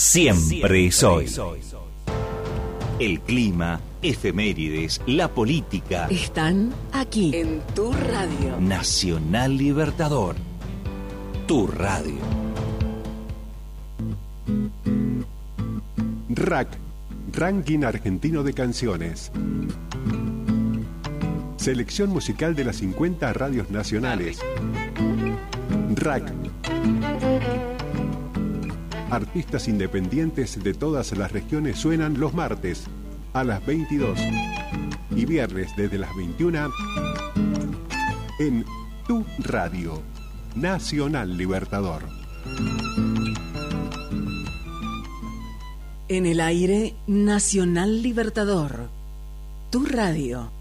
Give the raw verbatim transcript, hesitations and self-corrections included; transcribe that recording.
siempre es hoy. El clima, efemérides, la política. Están aquí en tu radio. Nacional Libertador. Tu radio. R A C, Ranking Argentino de Canciones. Selección musical de las cincuenta radios nacionales. R A C. Artistas independientes de todas las regiones suenan los martes a las veintidós y viernes desde las veintiuna en Tu Radio, Nacional Libertador. En el aire, Nacional Libertador. Tu radio.